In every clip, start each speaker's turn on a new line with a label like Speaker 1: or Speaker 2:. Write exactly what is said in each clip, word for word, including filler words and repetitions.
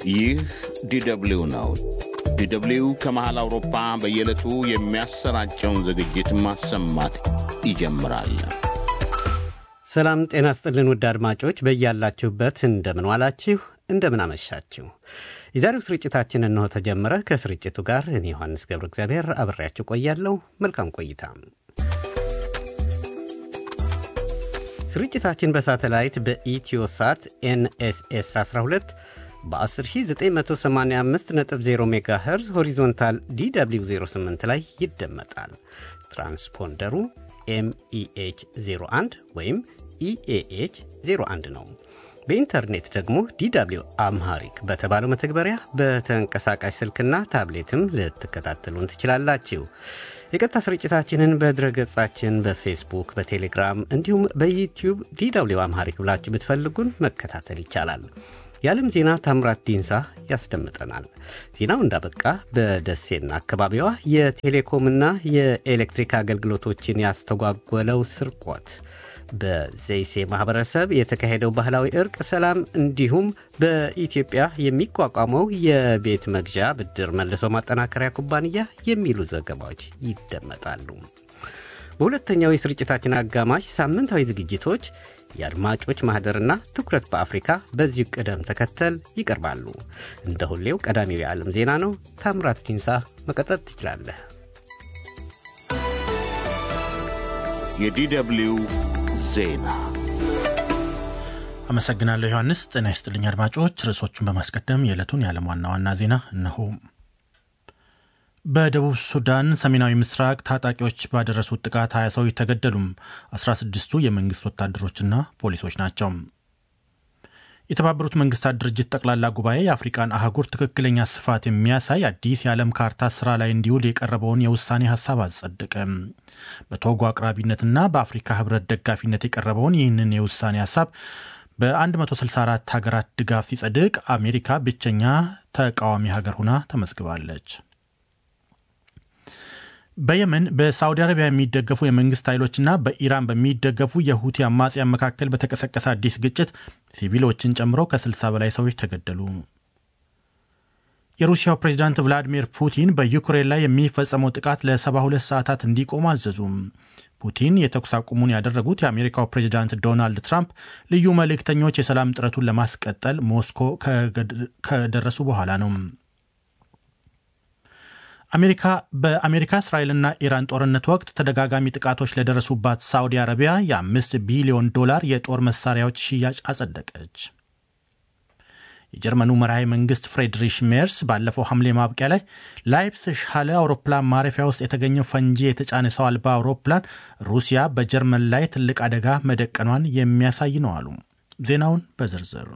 Speaker 1: ይህ ዲደብሊው ነው። ዲደብሊው ከመሃል አውሮፓ በየዕለቱ የሚያሰራጨውን ዝግጅት ማሰማት ይጀምራል።
Speaker 2: ሰላም ጤና ይስጥልን ውድ አድማጮች፣ በእያላችሁበት እንደምን ዋላችሁ እንደምን አመሻችሁ። የዛሬው ስርጭታችን እነሆ ተጀመረ። ከስርጭቱ ጋር እኔ ዮሐንስ ገብረ እግዚአብሔር አብሬያችሁ ቆያለሁ። መልካም ቆይታ። ስርጭታችን በሳተላይት በኢትዮሳት ኤንኤስኤስ አስራ ሁለት በ10985 ነጥብ ዜሮ ሜጋሄርዝ ሆሪዞንታል ዲደብሊው ዜሮ ስምንት ላይ ይደመጣል። ትራንስፖንደሩ ኤምኢኤች ዜሮ አንድ ወይም ኢኤኤች ዜሮ አንድ ነው። በኢንተርኔት ደግሞ ዲደብሊው አምሃሪክ በተባለው መተግበሪያ በተንቀሳቃሽ ስልክና ታብሌትም ልትከታተሉን ትችላላችሁ። የቀጥታ ስርጭታችንን በድረገጻችን በፌስቡክ፣ በቴሌግራም እንዲሁም በዩቲዩብ ዲደብሊው አምሃሪክ ብላችሁ ብትፈልጉን መከታተል ይቻላል። የዓለም ዜና ታምራት ዲንሳ ያስደምጠናል። ዜናው እንዳበቃ በደሴና አካባቢዋ የቴሌኮምና የኤሌክትሪክ አገልግሎቶችን ያስተጓጎለው ስርቆት፣ በዘይሴ ማህበረሰብ የተካሄደው ባህላዊ እርቅ ሰላም፣ እንዲሁም በኢትዮጵያ የሚቋቋመው የቤት መግዣ ብድር መልሶ ማጠናከሪያ ኩባንያ የሚሉ ዘገባዎች ይደመጣሉ። በሁለተኛው የስርጭታችን አጋማሽ ሳምንታዊ ዝግጅቶች የአድማጮች ማህደርና ትኩረት በአፍሪካ በዚሁ ቅደም ተከተል ይቀርባሉ። እንደ ሁሌው ቀዳሚው የዓለም ዜና ነው። ታምራት ዲንሳ መቀጠል ትችላለህ።
Speaker 1: የዲደብሊው ዜና።
Speaker 3: አመሰግናለሁ ዮሐንስ። ጤና ይስጥልኝ አድማጮች። ርዕሶቹን በማስቀደም የዕለቱን የዓለም ዋና ዋና ዜና እነሆ። በደቡብ ሱዳን ሰሜናዊ ምስራቅ ታጣቂዎች ባደረሱት ጥቃት ሀያ ሰዎች ተገደሉም። አስራ ስድስቱ የመንግስት ወታደሮችና ፖሊሶች ናቸው። የተባበሩት መንግስታት ድርጅት ጠቅላላ ጉባኤ የአፍሪካን አህጉር ትክክለኛ ስፋት የሚያሳይ አዲስ የዓለም ካርታ ስራ ላይ እንዲውል የቀረበውን የውሳኔ ሀሳብ አጸደቀ። በቶጎ አቅራቢነትና በአፍሪካ ህብረት ደጋፊነት የቀረበውን ይህንን የውሳኔ ሀሳብ በ164 ሀገራት ድጋፍ ሲጸድቅ አሜሪካ ብቸኛ ተቃዋሚ ሀገር ሆና ተመዝግባለች። በየመን በሳዑዲ አረቢያ የሚደገፉ የመንግስት ኃይሎችና በኢራን በሚደገፉ የሁቲ አማጽያን መካከል በተቀሰቀሰ አዲስ ግጭት ሲቪሎችን ጨምሮ ከስልሳ በላይ ሰዎች ተገደሉ። የሩሲያው ፕሬዝዳንት ቭላዲሚር ፑቲን በዩክሬን ላይ የሚፈጸመው ጥቃት ለሰባ ሁለት ሰዓታት እንዲቆም አዘዙ። ፑቲን የተኩስ አቁሙን ያደረጉት የአሜሪካው ፕሬዝዳንት ዶናልድ ትራምፕ ልዩ መልእክተኞች የሰላም ጥረቱን ለማስቀጠል ሞስኮ ከደረሱ በኋላ ነው። አሜሪካ በአሜሪካ እስራኤልና ኢራን ጦርነት ወቅት ተደጋጋሚ ጥቃቶች ለደረሱባት ሳዑዲ አረቢያ የአምስት ቢሊዮን ዶላር የጦር መሳሪያዎች ሽያጭ አጸደቀች። የጀርመኑ መራሄ መንግስት ፍሬድሪሽ ሜርስ ባለፈው ሐምሌ ማብቂያ ላይ ላይፕሲሽ ሃለ አውሮፕላን ማረፊያ ውስጥ የተገኘው ፈንጂ የተጫነ ሰው አልባ አውሮፕላን ሩሲያ በጀርመን ላይ ትልቅ አደጋ መደቀኗን የሚያሳይ ነው አሉ። ዜናውን በዝርዝር።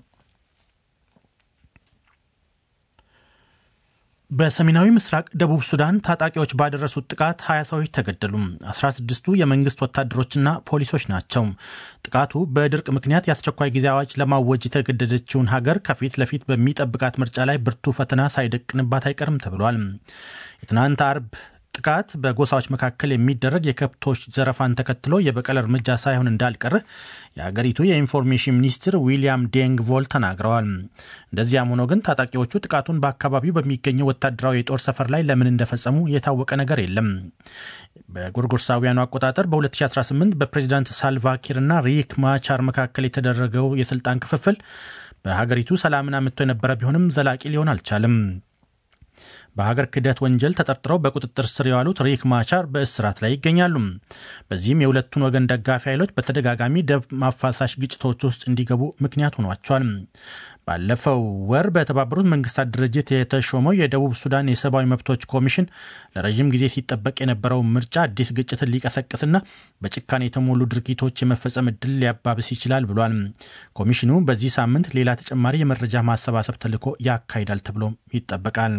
Speaker 3: በሰሜናዊ ምስራቅ ደቡብ ሱዳን ታጣቂዎች ባደረሱት ጥቃት ሀያ ሰዎች ተገደሉ። አስራ ስድስቱ የመንግስት ወታደሮችና ፖሊሶች ናቸው። ጥቃቱ በድርቅ ምክንያት የአስቸኳይ ጊዜ አዋጅ ለማወጅ የተገደደችውን ሀገር ከፊት ለፊት በሚጠብቃት ምርጫ ላይ ብርቱ ፈተና ሳይደቅንባት አይቀርም ተብሏል። የትናንት አርብ ጥቃት በጎሳዎች መካከል የሚደረግ የከብቶች ዘረፋን ተከትሎ የበቀል እርምጃ ሳይሆን እንዳልቀረ የሀገሪቱ የኢንፎርሜሽን ሚኒስትር ዊሊያም ዴንግ ቮል ተናግረዋል። እንደዚያም ሆኖ ግን ታጣቂዎቹ ጥቃቱን በአካባቢው በሚገኘው ወታደራዊ የጦር ሰፈር ላይ ለምን እንደፈጸሙ የታወቀ ነገር የለም። በጎርጎርሳውያኑ አቆጣጠር በ2018 በፕሬዚዳንት ሳልቫኪርና ሪክ ማቻር መካከል የተደረገው የስልጣን ክፍፍል በሀገሪቱ ሰላምን አምጥቶ የነበረ ቢሆንም ዘላቂ ሊሆን አልቻለም። በሀገር ክህደት ወንጀል ተጠርጥረው በቁጥጥር ስር የዋሉት ሪክ ማቻር በእስራት ላይ ይገኛሉ። በዚህም የሁለቱን ወገን ደጋፊ ኃይሎች በተደጋጋሚ ደም ማፋሳሽ ግጭቶች ውስጥ እንዲገቡ ምክንያት ሆኗቸዋል። ባለፈው ወር በተባበሩት መንግስታት ድርጅት የተሾመው የደቡብ ሱዳን የሰብአዊ መብቶች ኮሚሽን ለረጅም ጊዜ ሲጠበቅ የነበረው ምርጫ አዲስ ግጭትን ሊቀሰቅስና በጭካኔ የተሞሉ ድርጊቶች የመፈጸም ዕድል ሊያባብስ ይችላል ብሏል። ኮሚሽኑ በዚህ ሳምንት ሌላ ተጨማሪ የመረጃ ማሰባሰብ ተልዕኮ ያካሂዳል ተብሎ ይጠበቃል።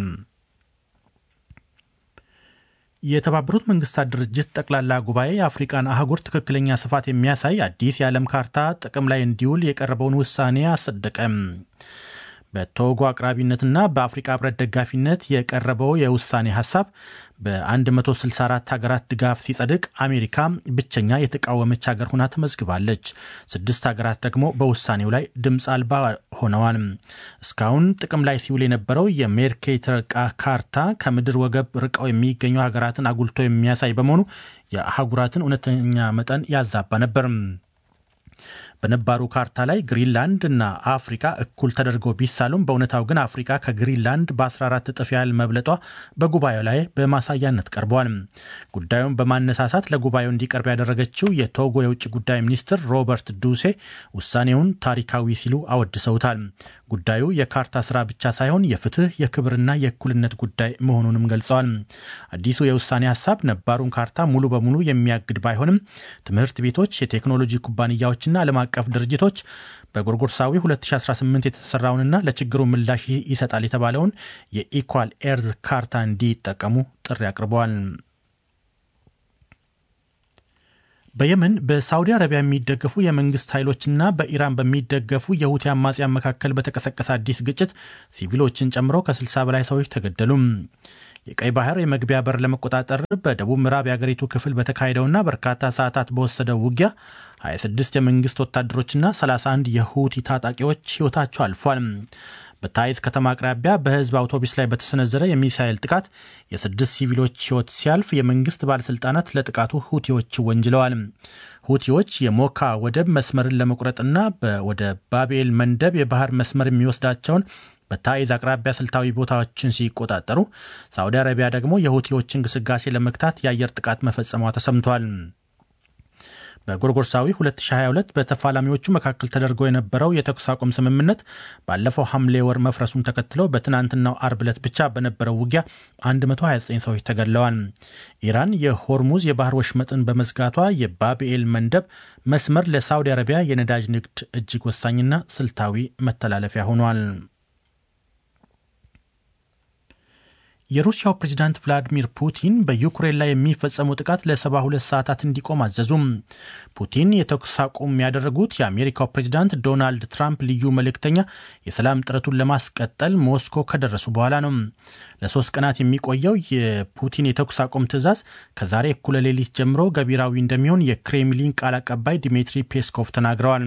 Speaker 3: የተባበሩት መንግስታት ድርጅት ጠቅላላ ጉባኤ የአፍሪካን አህጉር ትክክለኛ ስፋት የሚያሳይ አዲስ የዓለም ካርታ ጥቅም ላይ እንዲውል የቀረበውን ውሳኔ አጸደቀ። በቶጎ አቅራቢነትና በአፍሪካ ህብረት ደጋፊነት የቀረበው የውሳኔ ሐሳብ በ164 ሀገራት ድጋፍ ሲጸድቅ አሜሪካ ብቸኛ የተቃወመች ሀገር ሆና ተመዝግባለች። ስድስት ሀገራት ደግሞ በውሳኔው ላይ ድምፅ አልባ ሆነዋል። እስካሁን ጥቅም ላይ ሲውል የነበረው የሜርኬተር ካርታ ከምድር ወገብ ርቀው የሚገኙ ሀገራትን አጉልቶ የሚያሳይ በመሆኑ የአህጉራትን እውነተኛ መጠን ያዛባ ነበር። በነባሩ ካርታ ላይ ግሪንላንድ እና አፍሪካ እኩል ተደርገው ቢሳሉም በእውነታው ግን አፍሪካ ከግሪንላንድ በ14 እጥፍ ያህል መብለጧ በጉባኤው ላይ በማሳያነት ቀርቧል። ጉዳዩን በማነሳሳት ለጉባኤው እንዲቀርብ ያደረገችው የቶጎ የውጭ ጉዳይ ሚኒስትር ሮበርት ዱሴ ውሳኔውን ታሪካዊ ሲሉ አወድሰውታል። ጉዳዩ የካርታ ስራ ብቻ ሳይሆን የፍትህ፣ የክብርና የእኩልነት ጉዳይ መሆኑንም ገልጸዋል። አዲሱ የውሳኔ ሀሳብ ነባሩን ካርታ ሙሉ በሙሉ የሚያግድ ባይሆንም ትምህርት ቤቶች፣ የቴክኖሎጂ ኩባንያዎችና ዓለም አቀፍ ድርጅቶች በጎርጎርሳዊ ሁለት ሺህ አስራ ስምንት የተሰራውንና ለችግሩ ምላሽ ይሰጣል የተባለውን የኢኳል ኤርዝ ካርታ እንዲጠቀሙ ጥሪ አቅርበዋል። በየመን በሳውዲ አረቢያ የሚደገፉ የመንግስት ኃይሎችና በኢራን በሚደገፉ የሁቲ አማጽያን መካከል በተቀሰቀሰ አዲስ ግጭት ሲቪሎችን ጨምሮ ከስልሳ በላይ ሰዎች ተገደሉ። የቀይ ባህር የመግቢያ በር ለመቆጣጠር በደቡብ ምዕራብ የአገሪቱ ክፍል በተካሄደውና በርካታ ሰዓታት በወሰደው ውጊያ ሀያ ስድስት የመንግስት ወታደሮችና ሰላሳ አንድ የሁቲ ታጣቂዎች ሕይወታቸው አልፏል። በታይዝ ከተማ አቅራቢያ በህዝብ አውቶቡስ ላይ በተሰነዘረ የሚሳኤል ጥቃት የስድስት ሲቪሎች ሕይወት ሲያልፍ የመንግስት ባለስልጣናት ለጥቃቱ ሁቲዎች ወንጅለዋል። ሁቲዎች የሞካ ወደብ መስመርን ለመቁረጥና ወደ ባቤል መንደብ የባህር መስመር የሚወስዳቸውን በታይዝ አቅራቢያ ስልታዊ ቦታዎችን ሲቆጣጠሩ፣ ሳዑዲ አረቢያ ደግሞ የሁቲዎች እንቅስቃሴ ለመግታት የአየር ጥቃት መፈጸሟ ተሰምቷል። በጎርጎርሳዊ ሁለት ሺህ ሀያ ሁለት በተፋላሚዎቹ መካከል ተደርጎ የነበረው የተኩስ አቁም ስምምነት ባለፈው ሐምሌ ወር መፍረሱን ተከትሎ በትናንትናው አርብ ዕለት ብቻ በነበረው ውጊያ መቶ ሀያ ዘጠኝ ሰዎች ተገድለዋል። ኢራን የሆርሙዝ የባህር ወሽመጥን በመዝጋቷ የባቢኤል መንደብ መስመር ለሳዑዲ አረቢያ የነዳጅ ንግድ እጅግ ወሳኝና ስልታዊ መተላለፊያ ሆኗል። የሩሲያው ፕሬዝዳንት ቭላዲሚር ፑቲን በዩክሬን ላይ የሚፈጸሙ ጥቃት ለሰባ ሁለት ሰዓታት እንዲቆም አዘዙም። ፑቲን የተኩስ አቁም ያደረጉት የአሜሪካው ፕሬዝዳንት ዶናልድ ትራምፕ ልዩ መልእክተኛ የሰላም ጥረቱን ለማስቀጠል ሞስኮ ከደረሱ በኋላ ነው። ለሶስት ቀናት የሚቆየው የፑቲን የተኩስ አቁም ትዕዛዝ ከዛሬ እኩለ ሌሊት ጀምሮ ገቢራዊ እንደሚሆን የክሬምሊን ቃል አቀባይ ዲሚትሪ ፔስኮቭ ተናግረዋል።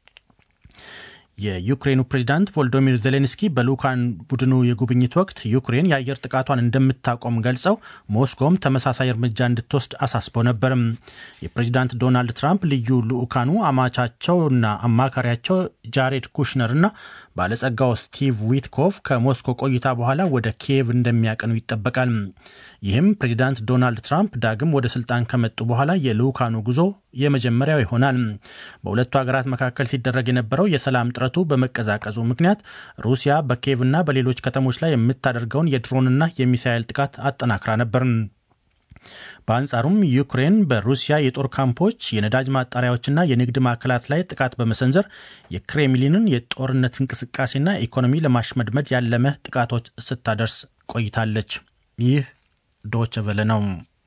Speaker 3: የዩክሬኑ ፕሬዝዳንት ቮሎዶሚር ዜሌንስኪ በልዑካን ቡድኑ የጉብኝት ወቅት ዩክሬን የአየር ጥቃቷን እንደምታቆም ገልጸው ሞስኮም ተመሳሳይ እርምጃ እንድትወስድ አሳስበው ነበር። የፕሬዝዳንት ዶናልድ ትራምፕ ልዩ ልዑካኑ አማቻቸውና አማካሪያቸው ጃሬድ ኩሽነርና ባለጸጋው ስቲቭ ዊትኮቭ ከሞስኮ ቆይታ በኋላ ወደ ኪየቭ እንደሚያቀኑ ይጠበቃል። ይህም ፕሬዝዳንት ዶናልድ ትራምፕ ዳግም ወደ ስልጣን ከመጡ በኋላ የልዑካኑ ጉዞ የመጀመሪያው ይሆናል። በሁለቱ ሀገራት መካከል ሲደረግ የነበረው የሰላም ጥረቱ በመቀዛቀዙ ምክንያት ሩሲያ በኪየቭና በሌሎች ከተሞች ላይ የምታደርገውን የድሮንና የሚሳኤል ጥቃት አጠናክራ ነበር። በአንጻሩም ዩክሬን በሩሲያ የጦር ካምፖች፣ የነዳጅ ማጣሪያዎችና የንግድ ማዕከላት ላይ ጥቃት በመሰንዘር የክሬምሊንን የጦርነት እንቅስቃሴና ኢኮኖሚ ለማሽመድመድ ያለመ ጥቃቶች ስታደርስ ቆይታለች። ይህ ዶይቼ ቬለ ነው።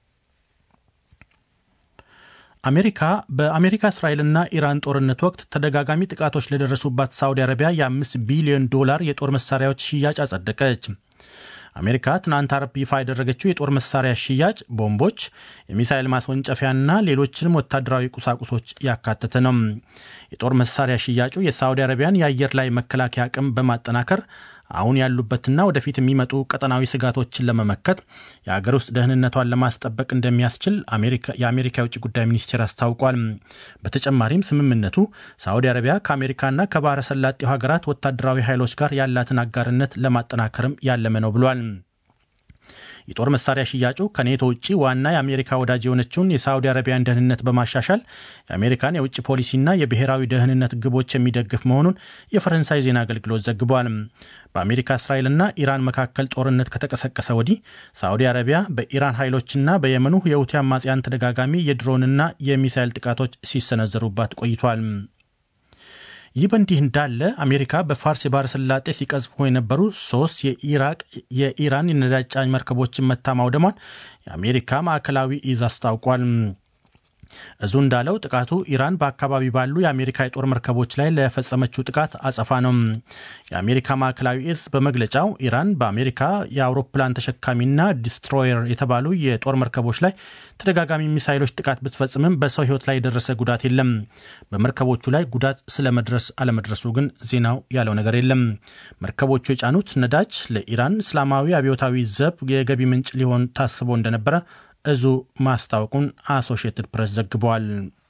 Speaker 3: አሜሪካ በአሜሪካ እስራኤልና ኢራን ጦርነት ወቅት ተደጋጋሚ ጥቃቶች ለደረሱባት ሳዑዲ አረቢያ የአምስት ቢሊዮን ዶላር የጦር መሳሪያዎች ሽያጭ አጸደቀች። አሜሪካ ትናንት አርብ ይፋ ያደረገችው የጦር መሳሪያ ሽያጭ ቦምቦች፣ የሚሳኤል ማስወንጨፊያና ሌሎችንም ወታደራዊ ቁሳቁሶች ያካተተ ነው። የጦር መሳሪያ ሽያጩ የሳዑዲ አረቢያን የአየር ላይ መከላከያ አቅም በማጠናከር አሁን ያሉበትና ወደፊት የሚመጡ ቀጠናዊ ስጋቶችን ለመመከት የሀገር ውስጥ ደህንነቷን ለማስጠበቅ እንደሚያስችል የአሜሪካ የውጭ ጉዳይ ሚኒስቴር አስታውቋል። በተጨማሪም ስምምነቱ ሳዑዲ አረቢያ ከአሜሪካና ከባህረ ሰላጤው ሀገራት ወታደራዊ ኃይሎች ጋር ያላትን አጋርነት ለማጠናከርም ያለመ ነው ብሏል። የጦር መሳሪያ ሽያጩ ከኔቶ ውጪ ዋና የአሜሪካ ወዳጅ የሆነችውን የሳዑዲ አረቢያን ደህንነት በማሻሻል የአሜሪካን የውጭ ፖሊሲና የብሔራዊ ደህንነት ግቦች የሚደግፍ መሆኑን የፈረንሳይ ዜና አገልግሎት ዘግቧል። በአሜሪካ እስራኤልና ኢራን መካከል ጦርነት ከተቀሰቀሰ ወዲህ ሳዑዲ አረቢያ በኢራን ኃይሎችና በየመኑ የሁቲ አማጽያን ተደጋጋሚ የድሮንና የሚሳኤል ጥቃቶች ሲሰነዘሩባት ቆይቷል። ይህ በእንዲህ እንዳለ አሜሪካ በፋርስ የባህረ ሰላጤ ሲቀዝፉ የነበሩ ሶስት የኢራቅ የኢራን የነዳጅ ጫኝ መርከቦችን መታ ማውደሟን የአሜሪካ ማዕከላዊ እዝ አስታውቋል። እዙ እንዳለው ጥቃቱ ኢራን በአካባቢ ባሉ የአሜሪካ የጦር መርከቦች ላይ ለፈጸመችው ጥቃት አጸፋ ነው። የአሜሪካ ማዕከላዊ እዝ በመግለጫው ኢራን በአሜሪካ የአውሮፕላን ተሸካሚና ዲስትሮየር የተባሉ የጦር መርከቦች ላይ ተደጋጋሚ ሚሳይሎች ጥቃት ብትፈጽምም በሰው ሕይወት ላይ የደረሰ ጉዳት የለም። በመርከቦቹ ላይ ጉዳት ስለመድረስ አለመድረሱ ግን ዜናው ያለው ነገር የለም። መርከቦቹ የጫኑት ነዳጅ ለኢራን እስላማዊ አብዮታዊ ዘብ የገቢ ምንጭ ሊሆን ታስቦ እንደነበረ እዙ ማስታወቁን አሶሺየትድ ፕሬስ ዘግቧል።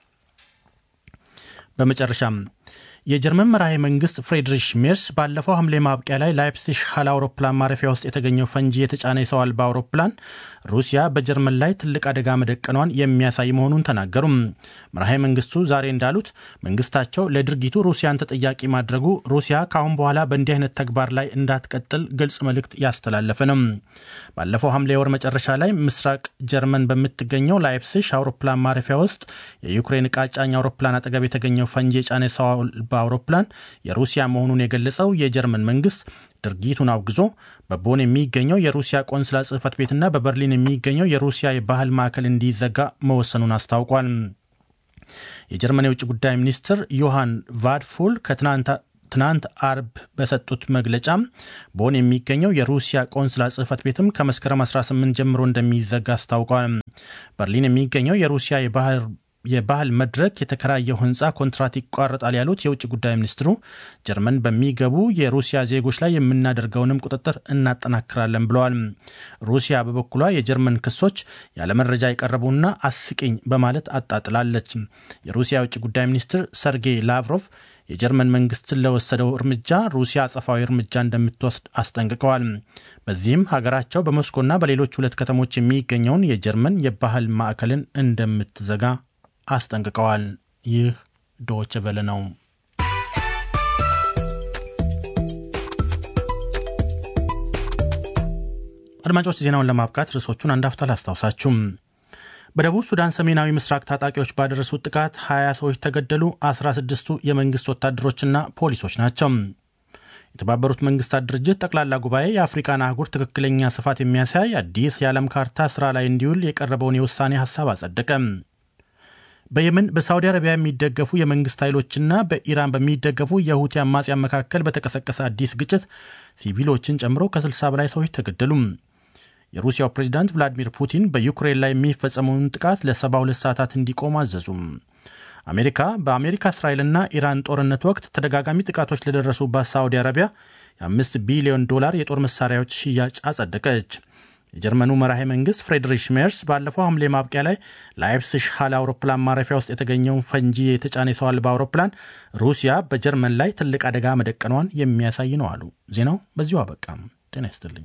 Speaker 3: በመጨረሻም የጀርመን መራሄ መንግስት ፍሬድሪሽ ሜርስ ባለፈው ሐምሌ ማብቂያ ላይ ላይፕሲሽ ሃል አውሮፕላን ማረፊያ ውስጥ የተገኘው ፈንጂ የተጫነ ሰው አልባ አውሮፕላን ሩሲያ በጀርመን ላይ ትልቅ አደጋ መደቀኗን የሚያሳይ መሆኑን ተናገሩ። መራሄ መንግስቱ ዛሬ እንዳሉት መንግስታቸው ለድርጊቱ ሩሲያን ተጠያቂ ማድረጉ ሩሲያ ካሁን በኋላ በእንዲህ አይነት ተግባር ላይ እንዳትቀጥል ግልጽ መልእክት ያስተላለፈ ነው። ባለፈው ሐምሌ ወር መጨረሻ ላይ ምስራቅ ጀርመን በምትገኘው ላይፕሲሽ አውሮፕላን ማረፊያ ውስጥ የዩክሬን ዕቃ ጫኝ አውሮፕላን አጠገብ የተገኘው ፈንጂ የጫነ ሰው አልባ አውሮፕላን የሩሲያ መሆኑን የገለጸው የጀርመን መንግስት ድርጊቱን አውግዞ በቦን የሚገኘው የሩሲያ ቆንስላ ጽሕፈት ቤትና በበርሊን የሚገኘው የሩሲያ የባህል ማዕከል እንዲዘጋ መወሰኑን አስታውቋል። የጀርመን የውጭ ጉዳይ ሚኒስትር ዮሐን ቫድፉል ከትናንት ትናንት አርብ በሰጡት መግለጫ ቦን የሚገኘው የሩሲያ ቆንስላ ጽሕፈት ቤትም ከመስከረም አስራ ስምንት ጀምሮ እንደሚዘጋ አስታውቋል። በርሊን የሚገኘው የሩሲያ የባህል የባህል መድረክ የተከራየው ህንፃ ኮንትራት ይቋረጣል ያሉት የውጭ ጉዳይ ሚኒስትሩ ጀርመን በሚገቡ የሩሲያ ዜጎች ላይ የምናደርገውንም ቁጥጥር እናጠናክራለን ብለዋል። ሩሲያ በበኩሏ የጀርመን ክሶች ያለመረጃ የቀረቡና አስቂኝ በማለት አጣጥላለች። የሩሲያ የውጭ ጉዳይ ሚኒስትር ሰርጌይ ላቭሮቭ የጀርመን መንግስት ለወሰደው እርምጃ ሩሲያ አጸፋዊ እርምጃ እንደምትወስድ አስጠንቅቀዋል። በዚህም ሀገራቸው በሞስኮና በሌሎች ሁለት ከተሞች የሚገኘውን የጀርመን የባህል ማዕከልን እንደምትዘጋ አስጠንቅቀዋል። ይህ ዶይቼ ቬለ ነው። አድማጮች ዜናውን ለማብቃት ርዕሶቹን አንድ አፍታ ላስታውሳችሁ። በደቡብ ሱዳን ሰሜናዊ ምስራቅ ታጣቂዎች ባደረሱት ጥቃት ሀያ ሰዎች ተገደሉ። አስራ ስድስቱ የመንግስት ወታደሮችና ፖሊሶች ናቸው። የተባበሩት መንግስታት ድርጅት ጠቅላላ ጉባኤ የአፍሪካን አህጉር ትክክለኛ ስፋት የሚያሳይ አዲስ የዓለም ካርታ ስራ ላይ እንዲውል የቀረበውን የውሳኔ ሐሳብ አጸደቀ። በየመን በሳውዲ አረቢያ የሚደገፉ የመንግስት ኃይሎችና በኢራን በሚደገፉ የሁቲ አማጽያን መካከል በተቀሰቀሰ አዲስ ግጭት ሲቪሎችን ጨምሮ ከስልሳ በላይ ሰዎች ተገደሉ። የሩሲያው ፕሬዝዳንት ቭላዲሚር ፑቲን በዩክሬን ላይ የሚፈጸመውን ጥቃት ለሰባ ሁለት ሰዓታት እንዲቆም አዘዙ። አሜሪካ በአሜሪካ እስራኤልና ኢራን ጦርነት ወቅት ተደጋጋሚ ጥቃቶች ለደረሱባት ሳውዲ አረቢያ የአምስት ቢሊዮን ዶላር የጦር መሳሪያዎች ሽያጭ አጸደቀች። የጀርመኑ መራሄ መንግስት ፍሬድሪሽ ሜርስ ባለፈው ሐምሌ ማብቂያ ላይ ላይፕሲሽ ሃል አውሮፕላን ማረፊያ ውስጥ የተገኘው ፈንጂ የተጫነ ሰው አልባ አውሮፕላን ሩሲያ በጀርመን ላይ ትልቅ አደጋ መደቀኗን የሚያሳይ ነው አሉ። ዜናው በዚሁ አበቃም። ጤና ይስጥልኝ።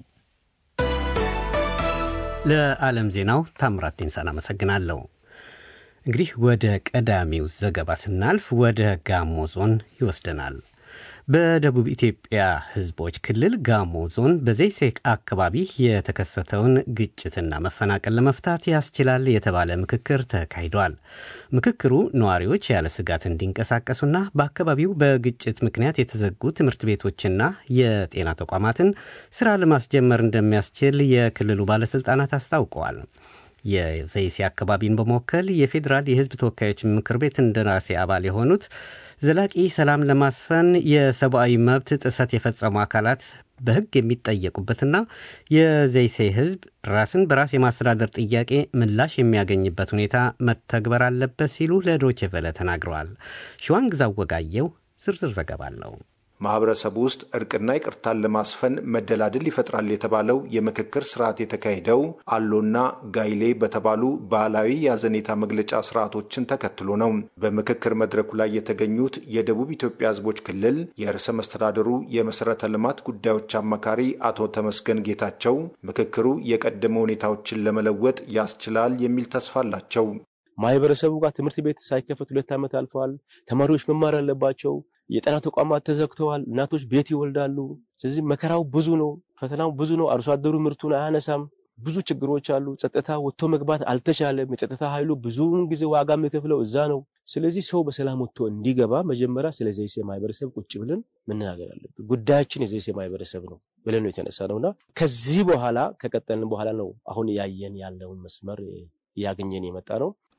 Speaker 2: ለዓለም ዜናው ታምራት ዲንሳን አመሰግናለሁ። እንግዲህ ወደ ቀዳሚው ዘገባ ስናልፍ ወደ ጋሞ ዞን ይወስደናል። በደቡብ ኢትዮጵያ ህዝቦች ክልል ጋሞ ዞን በዘይሴ አካባቢ የተከሰተውን ግጭትና መፈናቀል ለመፍታት ያስችላል የተባለ ምክክር ተካሂዷል። ምክክሩ ነዋሪዎች ያለ ስጋት እንዲንቀሳቀሱና በአካባቢው በግጭት ምክንያት የተዘጉ ትምህርት ቤቶችና የጤና ተቋማትን ስራ ለማስጀመር እንደሚያስችል የክልሉ ባለስልጣናት አስታውቀዋል። የዘይሴ አካባቢን በመወከል የፌዴራል የህዝብ ተወካዮች ምክር ቤት እንደራሴ አባል የሆኑት ዘላቂ ሰላም ለማስፈን የሰብአዊ መብት ጥሰት የፈጸሙ አካላት በህግ የሚጠየቁበትና የዘይሴ ህዝብ ራስን በራስ የማስተዳደር ጥያቄ ምላሽ የሚያገኝበት ሁኔታ መተግበር አለበት ሲሉ ለዶይቼ ቬለ ተናግረዋል። ሽዋንግዛው ወጋየው ዝርዝር ዘገባ አለው።
Speaker 4: ማህበረሰቡ ውስጥ እርቅና ይቅርታን ለማስፈን መደላድል ይፈጥራል የተባለው የምክክር ስርዓት የተካሄደው አሎና ጋይሌ በተባሉ ባህላዊ ያዘኔታ መግለጫ ስርዓቶችን ተከትሎ ነው። በምክክር መድረኩ ላይ የተገኙት የደቡብ ኢትዮጵያ ህዝቦች ክልል የርዕሰ መስተዳድሩ የመሰረተ ልማት ጉዳዮች አማካሪ አቶ ተመስገን ጌታቸው ምክክሩ የቀደመ ሁኔታዎችን ለመለወጥ ያስችላል የሚል ተስፋ አላቸው።
Speaker 5: ማህበረሰቡ ጋር ትምህርት ቤት ሳይከፈት ሁለት ዓመት አልፈዋል። ተማሪዎች መማር አለባቸው። የጤና ተቋማት ተዘግተዋል። እናቶች ቤት ይወልዳሉ። ስለዚህ መከራው ብዙ ነው፣ ፈተናው ብዙ ነው። አርሶ አደሩ ምርቱን አያነሳም። ብዙ ችግሮች አሉ። ጸጥታ ወጥቶ መግባት አልተቻለም። የጸጥታ ኃይሉ ብዙውን ጊዜ ዋጋ የሚከፍለው እዛ ነው። ስለዚህ ሰው በሰላም ወጥቶ እንዲገባ መጀመሪያ ስለ ዘይሴ ማህበረሰብ ቁጭ ብለን መነጋገር አለብን። ጉዳያችን የዘይሴ ማህበረሰብ ነው ብለን ነው የተነሳነውና ከዚህ በኋላ ከቀጠልን በኋላ ነው አሁን ያየን ያለውን መስመር ያገኘን የመጣ ነው።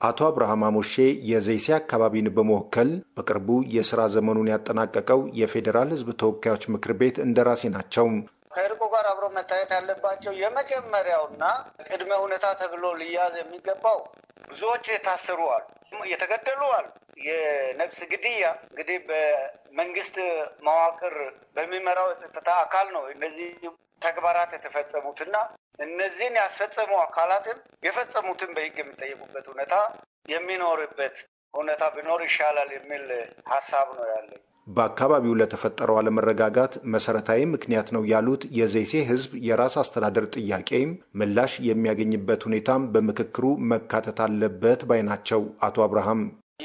Speaker 4: አቶ አብርሃም አሞሼ የዘይሴ አካባቢን በመወከል በቅርቡ የሥራ ዘመኑን ያጠናቀቀው የፌዴራል ሕዝብ ተወካዮች ምክር ቤት እንደራሴ ናቸው።
Speaker 6: ከእርቁ ጋር አብሮ መታየት ያለባቸው የመጀመሪያውና ቅድመ ሁኔታ ተብሎ ሊያዝ የሚገባው ብዙዎች የታሰሩ አሉ፣ የተገደሉ አሉ። የነፍስ ግድያ እንግዲህ በመንግስት መዋቅር በሚመራው የጸጥታ አካል ነው እነዚህ ተግባራት የተፈጸሙትና እነዚህን ያስፈጸሙ አካላትን የፈጸሙትን በሕግ የሚጠየቁበት ሁኔታ የሚኖርበት ሁኔታ ቢኖር ይሻላል የሚል ሐሳብ ነው ያለኝ።
Speaker 4: በአካባቢው ለተፈጠረው አለመረጋጋት መሰረታዊ ምክንያት ነው ያሉት የዘይሴ ህዝብ የራስ አስተዳደር ጥያቄም ምላሽ የሚያገኝበት ሁኔታም በምክክሩ መካተት አለበት ባይ ናቸው። አቶ አብርሃም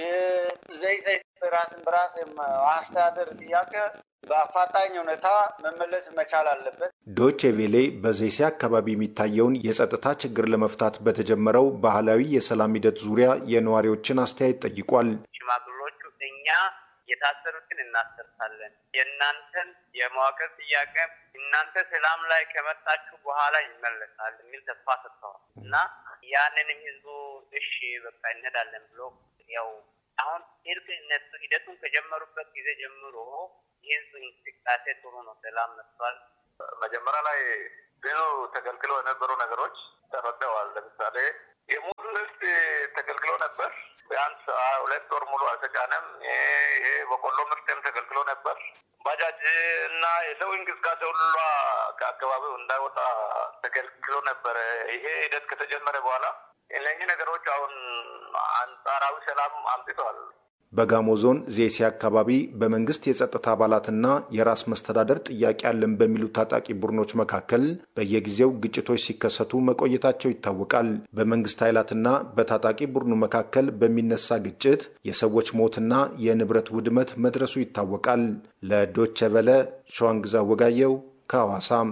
Speaker 6: የዘይሴ ራስን በራስ አስተዳደር ጥያቄ በአፋጣኝ ሁኔታ መመለስ መቻል አለበት።
Speaker 4: ዶቼ ቬሌ በዘይሴ አካባቢ የሚታየውን የጸጥታ ችግር ለመፍታት በተጀመረው ባህላዊ የሰላም ሂደት ዙሪያ የነዋሪዎችን አስተያየት ጠይቋል።
Speaker 7: ሽማግሎቹ እኛ የታሰሩትን እናሰርታለን፣ የእናንተን የመዋቅር ጥያቄ እናንተ ሰላም ላይ ከመጣችሁ በኋላ ይመለሳል የሚል ተስፋ ሰጥተዋል እና ያንንም ህዝቡ እሺ በቃ እንሄዳለን ብሎ ያው አሁን እርቅ እነሱ ሂደቱን ከጀመሩበት ጊዜ ጀምሮ የህዝቡ እንቅስቃሴ ጥሩ ነው፣ ሰላም መጥቷል።
Speaker 8: መጀመሪያ ላይ ብዙ ተከልክሎ የነበሩ ነገሮች ተረደዋል። ለምሳሌ የሙሉ ልብስ ተከልክሎ ነበር። ቢያንስ ሁለት ወር ሙሉ አልተጫነም። ይሄ በቆሎ ምርትም ተከልክሎ ነበር። ባጃጅ እና የሰው እንቅስቃሴ ሁሉ ከአካባቢው እንዳይወጣ ተከልክሎ ነበር። ይሄ ሂደት ከተጀመረ በኋላ እነኚህ ነገሮች አሁን አንጻራዊ ሰላም አምጥተዋል።
Speaker 4: በጋሞ ዞን ዜሴ አካባቢ በመንግስት የጸጥታ አባላትና የራስ መስተዳደር ጥያቄ ያለን በሚሉ ታጣቂ ቡድኖች መካከል በየጊዜው ግጭቶች ሲከሰቱ መቆየታቸው ይታወቃል። በመንግስት ኃይላትና በታጣቂ ቡድኑ መካከል በሚነሳ ግጭት የሰዎች ሞትና የንብረት ውድመት መድረሱ ይታወቃል። ለዶቼ ቬለ ሸዋንግዛ ወጋየው ከሐዋሳም።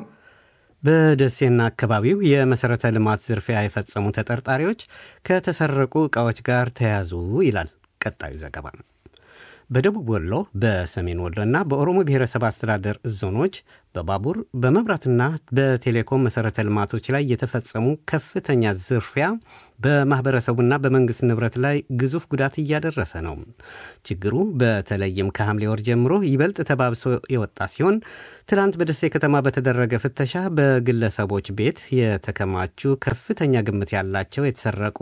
Speaker 2: በደሴና አካባቢው የመሰረተ ልማት ዝርፊያ የፈጸሙ ተጠርጣሪዎች ከተሰረቁ ዕቃዎች ጋር ተያዙ ይላል ቀጣዩ ዘገባ ነው። በደቡብ ወሎ፣ በሰሜን ወሎና በኦሮሞ ብሔረሰብ አስተዳደር ዞኖች በባቡር በመብራትና በቴሌኮም መሰረተ ልማቶች ላይ የተፈጸሙ ከፍተኛ ዝርፊያ በማህበረሰቡና በመንግስት ንብረት ላይ ግዙፍ ጉዳት እያደረሰ ነው። ችግሩ በተለይም ከሐምሌ ወር ጀምሮ ይበልጥ ተባብሶ የወጣ ሲሆን ትላንት በደሴ ከተማ በተደረገ ፍተሻ በግለሰቦች ቤት የተከማቹ ከፍተኛ ግምት ያላቸው የተሰረቁ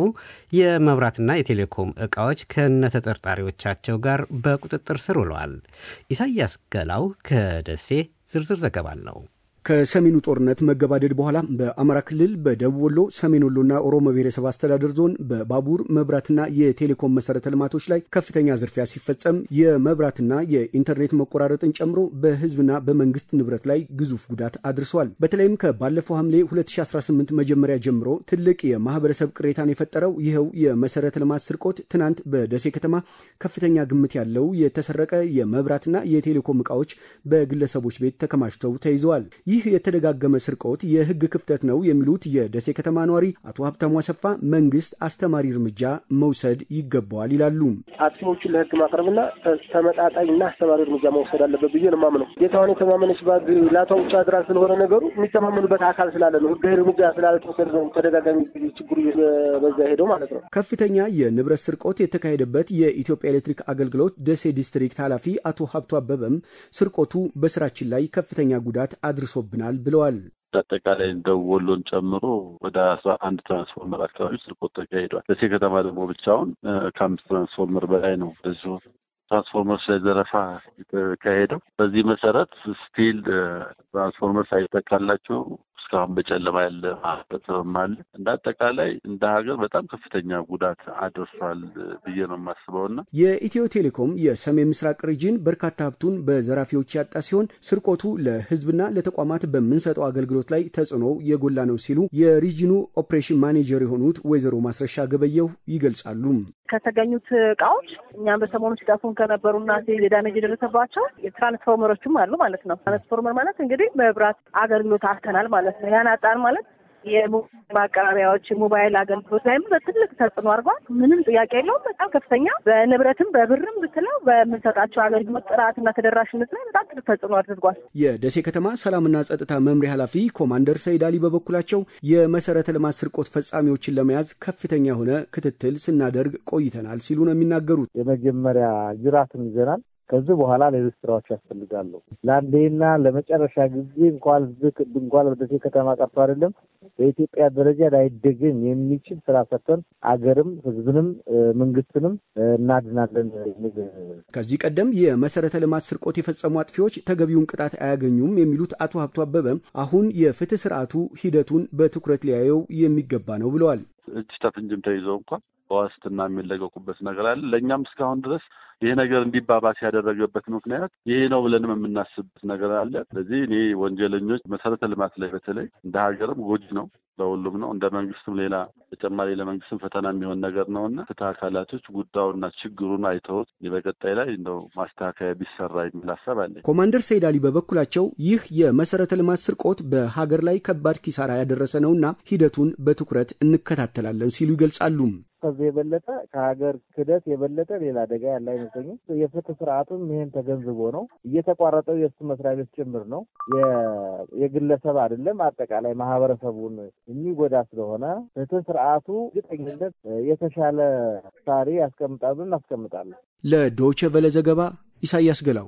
Speaker 2: የመብራትና የቴሌኮም ዕቃዎች ከነተጠርጣሪዎቻቸው ጋር በቁጥጥር ስር ውለዋል። ኢሳያስ ገላው ከደሴ ዝርዝር ዘገባ አለው።
Speaker 9: ከሰሜኑ ጦርነት መገባደድ በኋላ በአማራ ክልል በደቡብ ወሎ፣ ሰሜን ወሎና ኦሮሞ ብሔረሰብ አስተዳደር ዞን በባቡር መብራትና የቴሌኮም መሰረተ ልማቶች ላይ ከፍተኛ ዝርፊያ ሲፈጸም የመብራትና የኢንተርኔት መቆራረጥን ጨምሮ በህዝብና በመንግስት ንብረት ላይ ግዙፍ ጉዳት አድርሷል። በተለይም ከባለፈው ሐምሌ ሁለት ሺህ አስራ ስምንት መጀመሪያ ጀምሮ ትልቅ የማህበረሰብ ቅሬታን የፈጠረው ይኸው የመሰረተ ልማት ስርቆት ትናንት በደሴ ከተማ ከፍተኛ ግምት ያለው የተሰረቀ የመብራትና የቴሌኮም ዕቃዎች በግለሰቦች ቤት ተከማችተው ተይዘዋል። ይህ የተደጋገመ ስርቆት የህግ ክፍተት ነው የሚሉት የደሴ ከተማ ነዋሪ አቶ ሀብታሙ አሰፋ መንግስት አስተማሪ እርምጃ መውሰድ ይገባዋል ይላሉ።
Speaker 5: አጥፊዎቹን ለህግ ማቅረብና ተመጣጣኝና አስተማሪ እርምጃ መውሰድ አለበት ብዬ ነው የማምነው። ጌታውን የተማመነች ባግ ላታው ብቻ አድራ ስለሆነ ነገሩ የሚተማመኑበት አካል ስላለ ነው ህግ እርምጃ ስላልተወሰደ ነው ተደጋጋሚ ችግሩ በዛ ሄደው ማለት ነው። ከፍተኛ የንብረት ስርቆት የተካሄደበት የኢትዮጵያ ኤሌክትሪክ አገልግሎት ደሴ ዲስትሪክት ኃላፊ አቶ ሀብቱ አበበም ስርቆቱ በስራችን ላይ ከፍተኛ ጉዳት አድርሶ ብናል ብለዋል።
Speaker 10: አጠቃላይ ደቡብ ወሎን ጨምሮ ወደ አስራ አንድ ትራንስፎርመር አካባቢ ስርቆት ተካሂዷል። ደሴ ከተማ ደግሞ ብቻውን ከአምስት ትራንስፎርመር በላይ ነው በዚሁ ትራንስፎርመር ሳይዘረፋ የተካሄደው። በዚህ መሰረት ስቲል ትራንስፎርመር ሳይተካላቸው እስካሁን በጨለማ ያለ ማህበረሰብም አለ። እንደ አጠቃላይ እንደ ሀገር በጣም ከፍተኛ ጉዳት አድርሷል ብዬ ነው የማስበውና
Speaker 9: የኢትዮ ቴሌኮም የሰሜን ምስራቅ ሪጅን በርካታ ሀብቱን በዘራፊዎች ያጣ ሲሆን ስርቆቱ ለህዝብና ለተቋማት በምንሰጠው አገልግሎት ላይ ተጽዕኖ የጎላ ነው ሲሉ የሪጅኑ ኦፕሬሽን ማኔጀር የሆኑት ወይዘሮ ማስረሻ ገበየሁ ይገልጻሉ።
Speaker 11: ከተገኙት እቃዎች እኛም በሰሞኑ ሲጠፉን ከነበሩና የዳሜጅ የደረሰባቸው ትራንስፎርመሮችም አሉ ማለት ነው። ትራንስፎርመር ማለት እንግዲህ መብራት አገልግሎት አስተናል ማለት ነው። ያን አጣን ማለት የማቀራቢያዎች ሞባይል አገልግሎት ላይም በትልቅ ተጽዕኖ አድርጓል። ምንም ጥያቄ የለውም። በጣም ከፍተኛ በንብረትም በብርም ብትለው በምንሰጣቸው አገልግሎት ጥራትና ተደራሽነት ላይ በጣም ትልቅ ተጽዕኖ አድርጓል።
Speaker 9: የደሴ ከተማ ሰላምና ጸጥታ መምሪያ ኃላፊ ኮማንደር ሰይድ አሊ በበኩላቸው የመሰረተ ልማት ስርቆት ፈጻሚዎችን ለመያዝ ከፍተኛ የሆነ ክትትል ስናደርግ ቆይተናል ሲሉ ነው የሚናገሩት።
Speaker 12: የመጀመሪያ ጅራትን ይዘናል። ከዚህ በኋላ ሌሎች ስራዎች ያስፈልጋሉ። ለአንዴና ለመጨረሻ ጊዜ እንኳን ዝክ እንኳን ወደ ደሴ ከተማ ቀርቶ አይደለም በኢትዮጵያ ደረጃ ላይደገም የሚችል ስራ ሰርተን አገርም ህዝብንም መንግስትንም እናድናለን።
Speaker 9: ከዚህ ቀደም የመሰረተ ልማት ስርቆት የፈጸሙ አጥፊዎች ተገቢውን ቅጣት አያገኙም የሚሉት አቶ ሀብቱ አበበ አሁን የፍትህ ስርዓቱ ሂደቱን በትኩረት ሊያየው የሚገባ ነው ብለዋል።
Speaker 10: እጅ ተፍንጅም ተይዘው እንኳን በዋስትና የሚለቀቁበት ነገር አለ። ለእኛም እስካሁን ድረስ ይሄ ነገር እንዲባባስ ያደረገበት ምክንያት ይሄ ነው ብለንም የምናስብበት ነገር አለ። ስለዚህ እኔ ወንጀለኞች መሰረተ ልማት ላይ በተለይ እንደ ሀገርም ጎጂ ነው፣ ለሁሉም ነው። እንደ መንግስትም ሌላ ተጨማሪ ለመንግስትም ፈተና የሚሆን ነገር ነውና ፍትህ አካላቶች ጉዳዩና ችግሩን አይተውት በቀጣይ ላይ እንደው ማስተካከያ ቢሰራ የሚል ሀሳብ አለ።
Speaker 9: ኮማንደር ሰይድ አሊ በበኩላቸው ይህ የመሰረተ ልማት ስርቆት በሀገር ላይ ከባድ ኪሳራ ያደረሰ ነውና ሂደቱን በትኩረት እንከታተላለን ሲሉ ይገልጻሉ።
Speaker 12: ከዚህ የበለጠ ከሀገር ክደት የበለጠ ሌላ አደጋ ያለ አይመስለኝም። የፍትህ ስርዓቱም ይሄን ተገንዝቦ ነው እየተቋረጠው። የእሱ መስሪያ ቤት ጭምር ነው፣ የግለሰብ አይደለም፣ አጠቃላይ ማህበረሰቡን የሚጎዳ ስለሆነ ፍትህ ስርዓቱ ግጠኝነት የተሻለ ሳሪ ያስቀምጣሉ እናስቀምጣለን።
Speaker 9: ለዶይቼ ቬለ ዘገባ ኢሳያስ ገላው።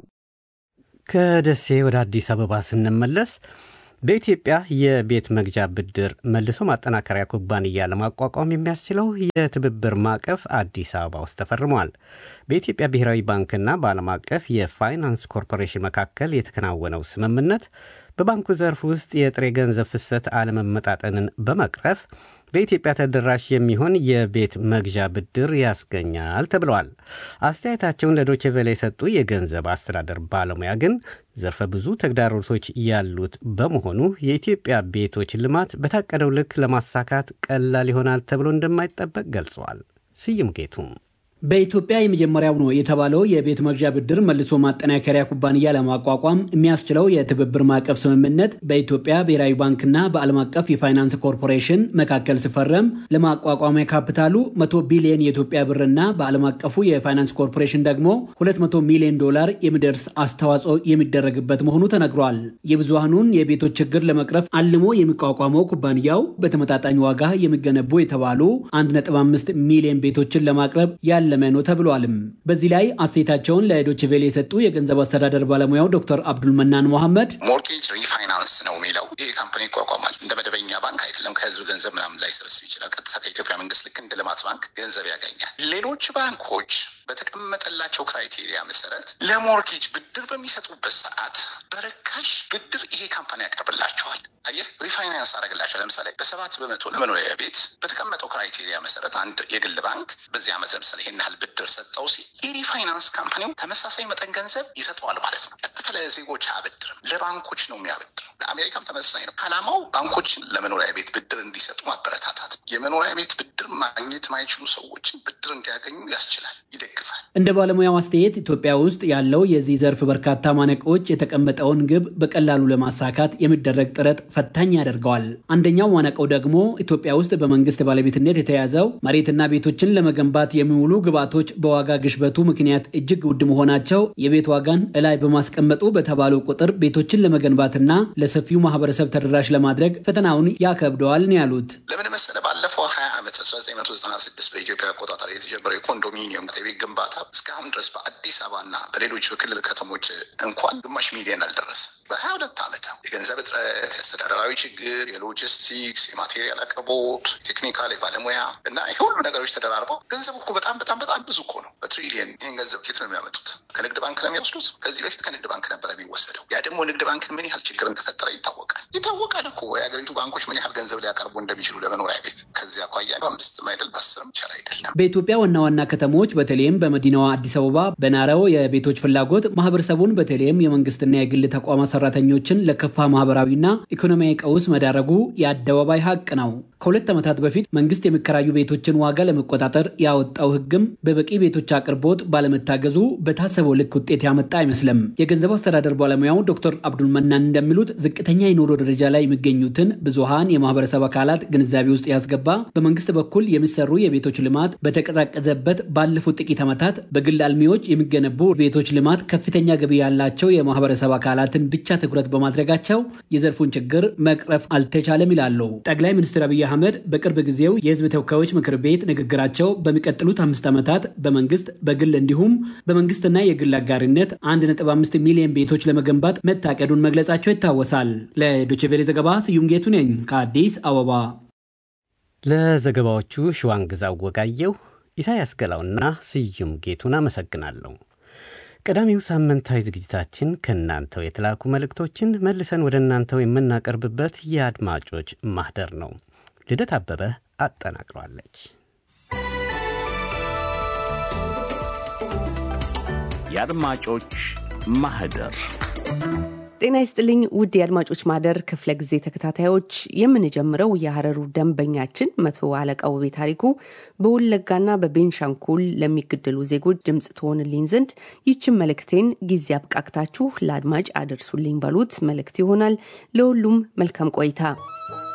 Speaker 2: ከደሴ ወደ አዲስ አበባ ስንመለስ በኢትዮጵያ የቤት መግዣ ብድር መልሶ ማጠናከሪያ ኩባንያ ለማቋቋም የሚያስችለው የትብብር ማዕቀፍ አዲስ አበባ ውስጥ ተፈርሟል። በኢትዮጵያ ብሔራዊ ባንክና በዓለም አቀፍ የፋይናንስ ኮርፖሬሽን መካከል የተከናወነው ስምምነት በባንኩ ዘርፍ ውስጥ የጥሬ ገንዘብ ፍሰት አለመመጣጠንን በመቅረፍ በኢትዮጵያ ተደራሽ የሚሆን የቤት መግዣ ብድር ያስገኛል ተብሏል። አስተያየታቸውን ለዶይቼ ቬለ የሰጡ የገንዘብ አስተዳደር ባለሙያ ግን ዘርፈ ብዙ ተግዳሮቶች ያሉት በመሆኑ የኢትዮጵያ ቤቶች ልማት በታቀደው ልክ ለማሳካት ቀላል ይሆናል ተብሎ እንደማይጠበቅ ገልጸዋል። ስዩም ጌቱም
Speaker 13: በኢትዮጵያ የመጀመሪያው ነው የተባለው የቤት መግዣ ብድር መልሶ ማጠናከሪያ ኩባንያ ለማቋቋም የሚያስችለው የትብብር ማዕቀፍ ስምምነት በኢትዮጵያ ብሔራዊ ባንክና በዓለም አቀፍ የፋይናንስ ኮርፖሬሽን መካከል ሲፈረም ለማቋቋሚያ ካፒታሉ መቶ ቢሊዮን የኢትዮጵያ ብርና በዓለም አቀፉ የፋይናንስ ኮርፖሬሽን ደግሞ ሁለት መቶ ሚሊዮን ዶላር የሚደርስ አስተዋጽኦ የሚደረግበት መሆኑ ተነግሯል። የብዙሃኑን የቤቶች ችግር ለመቅረፍ አልሞ የሚቋቋመው ኩባንያው በተመጣጣኝ ዋጋ የሚገነቡ የተባሉ አንድ ነጥብ አምስት ሚሊዮን ቤቶችን ለማቅረብ ያለ ለመኖ ተብሏልም። በዚህ ላይ አስተያየታቸውን ለዶይቼ ቬለ የሰጡ የገንዘብ አስተዳደር ባለሙያው ዶክተር አብዱል መናን መሐመድ
Speaker 14: ሞርጌጅ ሪፋይናንስ ነው የሚለው ይሄ ካምፓኒ ይቋቋማል። እንደ መደበኛ ባንክ አይደለም። ከህዝብ ገንዘብ ምናምን ላይ ሰብስብ ይችላል። ቀጥታ ከኢትዮጵያ መንግስት ልክ እንደ ልማት ባንክ ገንዘብ ያገኛል። ሌሎች ባንኮች በተቀመጠላቸው ክራይቴሪያ መሰረት ለሞርጌጅ ብድር በሚሰጡበት ሰዓት በርካሽ ብድር ይሄ ካምፓኒ ያቀርብላቸዋል። አየህ ሪፋይናንስ አደረግላቸው። ለምሳሌ በሰባት በመቶ ለመኖሪያ ቤት በተቀመጠው ክራይቴሪያ መሰረት አንድ የግል ባንክ በዚህ ዓመት ለምሳሌ ይሄን ያህል ብድር ሰጠው ሲል የሪፋይናንስ ካምፓኒው ተመሳሳይ መጠን ገንዘብ ይሰጠዋል ማለት ነው። ቀጥታ ለዜጎች አያበድርም፣ ለባንኮች ነው የሚያበድር። ለአሜሪካም ተመሳሳይ ነው። ዓላማው ባንኮችን ለመኖሪያ ቤት ብድር እንዲሰጡ ማበረታታት፣ የመኖሪያ ቤት ብድር ማግኘት ማይችሉ ሰዎችን ብድር እንዲያገኙ ያስችላል፣ ይደግፋል።
Speaker 13: እንደ ባለሙያው አስተያየት ኢትዮጵያ ውስጥ ያለው የዚህ ዘርፍ በርካታ ማነቆች የተቀመጠውን ግብ በቀላሉ ለማሳካት የሚደረግ ጥረት ፈታኝ ያደርገዋል። አንደኛው ማነቆው ደግሞ ኢትዮጵያ ውስጥ በመንግስት ባለቤትነት የተያዘው መሬትና ቤቶችን ለመገንባት የሚውሉ ግብዓቶች በዋጋ ግሽበቱ ምክንያት እጅግ ውድ መሆናቸው የቤት ዋጋን እላይ በማስቀመጡ በተባለው ቁጥር ቤቶችን ለመገንባትና ለሰፊው ማህበረሰብ ተደራሽ ለማድረግ ፈተናውን ያከብደዋል ነው ያሉት።
Speaker 14: ለምን መሰለ ባለፈው ሀያ ዓመት አስራ ዘጠኝ መቶ ዘጠና ስድስት በኢትዮጵያ አቆጣጠር የተጀመረው የኮንዶሚኒየም የቤት ግንባታ እስካሁን ድረስ በአዲስ አባና በሌሎች በክልል ከተሞች እንኳን ግማሽ ሚሊዮን አልደረሰ። በሀያ ሁለት ዓመት የገንዘብ እጥረት፣ የአስተዳደራዊ ችግር፣ የሎጂስቲክስ፣ የማቴሪያል አቅርቦት፣ የቴክኒካል የባለሙያ እና ይህ ሁሉ ነገሮች ተደራርበው ገንዘብ እኮ በጣም በጣም በጣም ብዙ እኮ ነው። በትሪሊየን ይህን ገንዘብ ኬት ነው የሚያመጡት? ከንግድ ባንክ ነው የሚወስዱት። ከዚህ በፊት ከንግድ ባንክ ነበረ የሚወሰደው። ያ ደግሞ ንግድ ባንክን ምን ያህል ችግር እንደፈጠረ ይታወቃል። ይታወቃል እኮ የሀገሪቱ ባንኮች ምን ያህል ገንዘብ ሊያቀርቡ እንደሚችሉ ለመኖሪያ ቤት። ከዚህ አኳያ በአምስትም አይደል በአስርም ይቻል አይደለም።
Speaker 13: በኢትዮጵያ ዋና ዋና ከተሞች በተለይም በመዲናዋ አዲስ አበባ በናረው የቤቶች ፍላጎት ማህበረሰቡን በተለይም የመንግስትና የግል ተቋማት ሰራተኞችን ለከፋ ማህበራዊና ኢኮኖሚያዊ ቀውስ መዳረጉ የአደባባይ ሀቅ ነው። ከሁለት ዓመታት በፊት መንግስት የሚከራዩ ቤቶችን ዋጋ ለመቆጣጠር ያወጣው ህግም በበቂ ቤቶች አቅርቦት ባለመታገዙ በታሰበው ልክ ውጤት ያመጣ አይመስልም። የገንዘብ አስተዳደር ባለሙያው ዶክተር አብዱል መናን እንደሚሉት ዝቅተኛ የኑሮ ደረጃ ላይ የሚገኙትን ብዙሃን የማህበረሰብ አካላት ግንዛቤ ውስጥ ያስገባ በመንግስት በኩል የሚሰሩ የቤቶች ልማት በተቀዛቀዘበት ባለፉት ጥቂት ዓመታት በግል አልሚዎች የሚገነቡ ቤቶች ልማት ከፍተኛ ገቢ ያላቸው የማህበረሰብ አካላትን ብቻ ትኩረት በማድረጋቸው የዘርፉን ችግር መቅረፍ አልተቻለም ይላሉ። ጠቅላይ ሚኒስትር አብይ አህመድ በቅርብ ጊዜው የህዝብ ተወካዮች ምክር ቤት ንግግራቸው በሚቀጥሉት አምስት ዓመታት በመንግስት በግል እንዲሁም በመንግስትና የግል አጋሪነት አንድ ነጥብ አምስት ሚሊዮን ቤቶች ለመገንባት መታቀዱን መግለጻቸው ይታወሳል። ለዶይቼ ቬለ ዘገባ ስዩም ጌቱ ነኝ ከአዲስ አበባ።
Speaker 2: ለዘገባዎቹ ሽዋንግዛው ወጋየው፣ ኢሳያስ ገላውና ስዩም ጌቱን አመሰግናለሁ። ቀዳሚው ሳምንታዊ ዝግጅታችን ከእናንተው የተላኩ መልእክቶችን መልሰን ወደ እናንተው የምናቀርብበት የአድማጮች ማህደር ነው። ልደት አበበ አጠናቅሯለች።
Speaker 1: የአድማጮች ማህደር።
Speaker 15: ጤና ይስጥልኝ ውድ የአድማጮች ማህደር ክፍለ ጊዜ ተከታታዮች፣ የምንጀምረው የሐረሩ ደንበኛችን መቶ አለቃው ውቤ ታሪኩ በወለጋና በቤንሻንጉል ለሚገደሉ ዜጎች ድምጽ ትሆንልኝ ዘንድ ይህችን መልእክቴን ጊዜ አብቃቅታችሁ ለአድማጭ አደርሱልኝ ባሉት መልእክት ይሆናል። ለሁሉም መልካም ቆይታ።